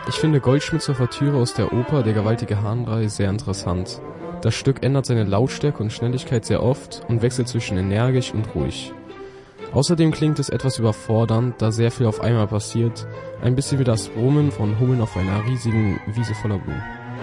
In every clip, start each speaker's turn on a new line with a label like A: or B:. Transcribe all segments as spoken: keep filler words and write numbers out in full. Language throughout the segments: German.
A: Ich finde Goldschmidts Ouvertüre aus der Oper Der gewaltige Hahnenrei sehr interessant. Das Stück ändert seine Lautstärke und Schnelligkeit sehr oft und wechselt zwischen energisch und ruhig. Außerdem klingt es etwas überfordernd, da sehr viel auf einmal passiert, ein bisschen wie das Brummen von Hummeln auf einer riesigen Wiese voller Blumen.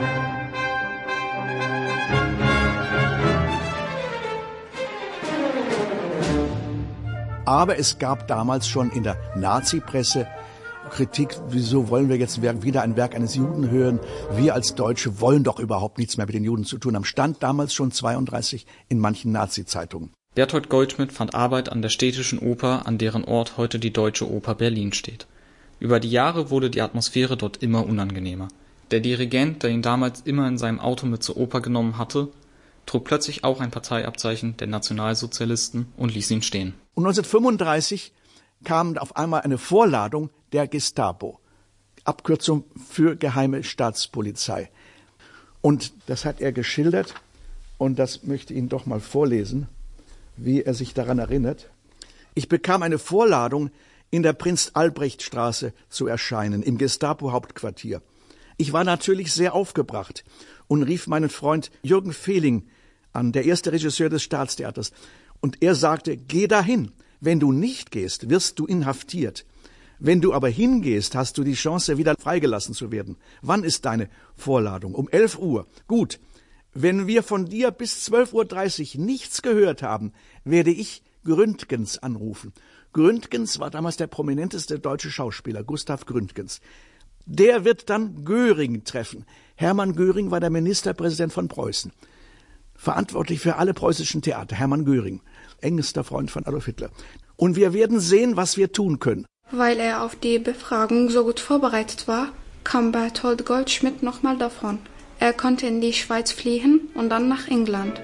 B: Aber es gab damals schon in der Nazi-Presse Kritik, wieso wollen wir jetzt wieder ein Werk eines Juden hören? Wir als Deutsche wollen doch überhaupt nichts mehr mit den Juden zu tun haben. Stand damals schon zweiunddreißig in manchen Nazi-Zeitungen.
C: Bertolt Goldschmidt fand Arbeit an der Städtischen Oper, an deren Ort heute die Deutsche Oper Berlin steht. Über die Jahre wurde die Atmosphäre dort immer unangenehmer. Der Dirigent, der ihn damals immer in seinem Auto mit zur Oper genommen hatte, trug plötzlich auch ein Parteiabzeichen der Nationalsozialisten und ließ ihn stehen.
B: Und neunzehnhundertfünfunddreißig kam auf einmal eine Vorladung der Gestapo, Abkürzung für Geheime Staatspolizei. Und das hat er geschildert und das möchte ich Ihnen doch mal vorlesen, wie er sich daran erinnert. Ich bekam eine Vorladung, in der Prinz-Albrecht-Straße zu erscheinen, im Gestapo-Hauptquartier. Ich war natürlich sehr aufgebracht und rief meinen Freund Jürgen Fehling an, der erste Regisseur des Staatstheaters. Und er sagte, geh dahin. Wenn du nicht gehst, wirst du inhaftiert. Wenn du aber hingehst, hast du die Chance, wieder freigelassen zu werden. Wann ist deine Vorladung? Um elf Uhr. Gut. Wenn wir von dir bis zwölf Uhr dreißig nichts gehört haben, werde ich Gründgens anrufen. Gründgens war damals der prominenteste deutsche Schauspieler, Gustav Gründgens. Der wird dann Göring treffen. Hermann Göring war der Ministerpräsident von Preußen. Verantwortlich für alle preußischen Theater, Hermann Göring, engster Freund von Adolf Hitler. Und wir werden sehen, was wir tun können.
D: Weil er auf die Befragung so gut vorbereitet war, kam Bertolt Goldschmidt nochmal davon. Er konnte in die Schweiz fliehen und dann nach England.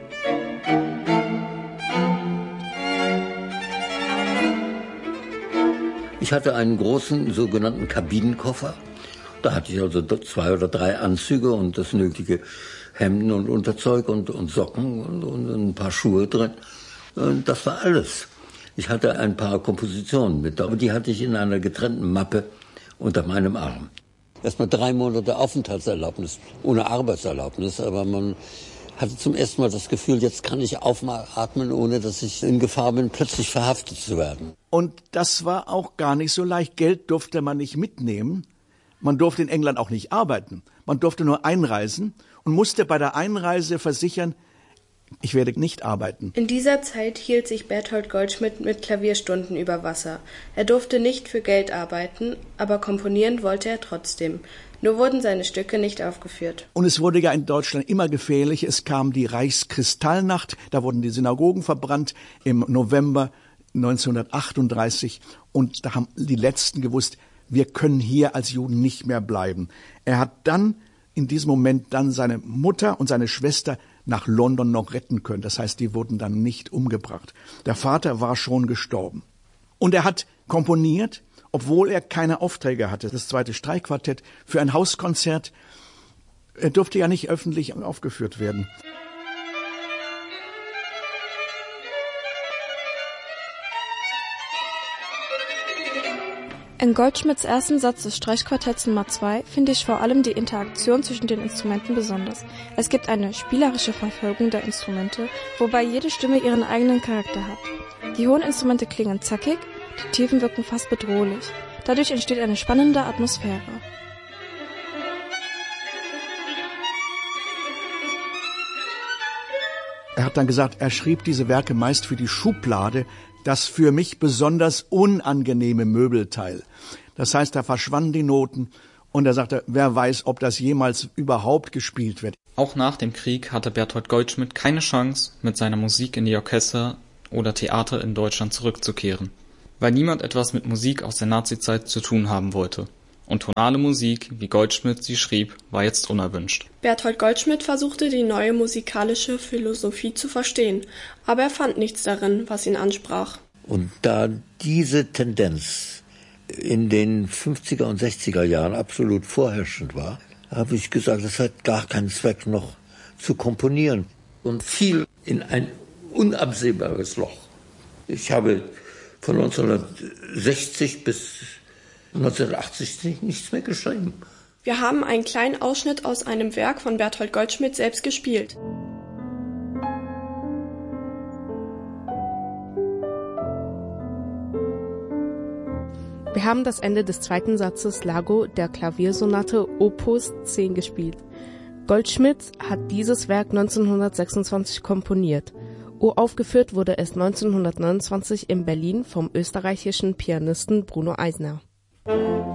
E: Ich hatte einen großen sogenannten Kabinenkoffer. Da hatte ich also zwei oder drei Anzüge und das nötige Hemden und Unterzeug und, und Socken und, und ein paar Schuhe drin. Und das war alles. Ich hatte ein paar Kompositionen mit, aber die hatte ich in einer getrennten Mappe unter meinem Arm. Erstmal drei Monate Aufenthaltserlaubnis, ohne Arbeitserlaubnis, aber man hatte zum ersten Mal das Gefühl, jetzt kann ich aufatmen, ohne dass ich in Gefahr bin, plötzlich verhaftet zu werden.
B: Und das war auch gar nicht so leicht. Geld durfte man nicht mitnehmen. Man durfte in England auch nicht arbeiten. Man durfte nur einreisen und musste bei der Einreise versichern, ich werde nicht arbeiten.
F: In dieser Zeit hielt sich Bertolt Goldschmidt mit Klavierstunden über Wasser. Er durfte nicht für Geld arbeiten, aber komponieren wollte er trotzdem. Nur wurden seine Stücke nicht aufgeführt.
B: Und es wurde ja in Deutschland immer gefährlich. Es kam die Reichskristallnacht, da wurden die Synagogen verbrannt im November neunzehnhundertachtunddreißig. Und da haben die Letzten gewusst, wir können hier als Juden nicht mehr bleiben. Er hat dann in diesem Moment dann seine Mutter und seine Schwester nach London noch retten können. Das heißt, die wurden dann nicht umgebracht. Der Vater war schon gestorben. Und er hat komponiert, obwohl er keine Aufträge hatte. Das zweite Streichquartett für ein Hauskonzert. Er durfte ja nicht öffentlich aufgeführt werden.
G: In Goldschmidts ersten Satz des Streichquartetts Nummer zwei finde ich vor allem die Interaktion zwischen den Instrumenten besonders. Es gibt eine spielerische Verfolgung der Instrumente, wobei jede Stimme ihren eigenen Charakter hat. Die hohen Instrumente klingen zackig, die Tiefen wirken fast bedrohlich. Dadurch entsteht eine spannende Atmosphäre.
B: Er hat dann gesagt, er schrieb diese Werke meist für die Schublade, das für mich besonders unangenehme Möbelteil. Das heißt, da verschwanden die Noten und er sagte, wer weiß, ob das jemals überhaupt gespielt wird.
C: Auch nach dem Krieg hatte Bertolt Goldschmidt keine Chance, mit seiner Musik in die Orchester oder Theater in Deutschland zurückzukehren, weil niemand etwas mit Musik aus der Nazizeit zu tun haben wollte. Und tonale Musik, wie Goldschmidt sie schrieb, war jetzt unerwünscht.
H: Bertolt Goldschmidt versuchte, die neue musikalische Philosophie zu verstehen, aber er fand nichts darin, was ihn ansprach.
E: Und da diese Tendenz in den fünfziger und sechziger Jahren absolut vorherrschend war, habe ich gesagt, es hat gar keinen Zweck noch zu komponieren und fiel in ein unabsehbares Loch. Ich habe von neunzehnhundertsechzig bis neunzehnhundertachtzig nichts mehr geschrieben.
H: Wir haben einen kleinen Ausschnitt aus einem Werk von Bertolt Goldschmidt selbst gespielt.
I: Wir haben das Ende des zweiten Satzes Largo der Klaviersonate Opus zehn gespielt. Goldschmidt hat dieses Werk neunzehnhundertsechsundzwanzig komponiert. Uraufgeführt wurde es neunzehnhundertneunundzwanzig in Berlin vom österreichischen Pianisten Bruno Eisner.